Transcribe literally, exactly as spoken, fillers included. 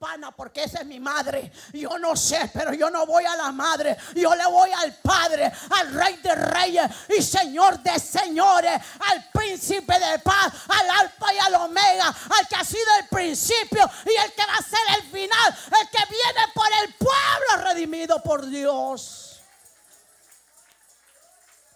profana porque esa es mi madre. Yo no sé, pero yo no voy a la madre. Yo le voy al Padre, al Rey de Reyes y Señor de señores, al Príncipe de paz, al Alfa y al Omega, al que ha sido el principio y el que va a ser el final, el que viene por el pueblo redimido por Dios.